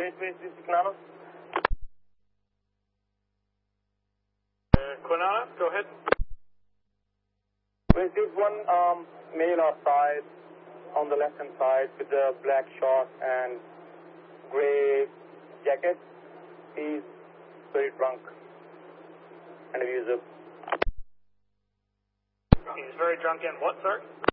Wait, Quinana. Quinana, go ahead. Wait, there's one male outside on the left-hand side with the black short and gray jacket. He's very drunk and abusive. He's very drunk and what, sir?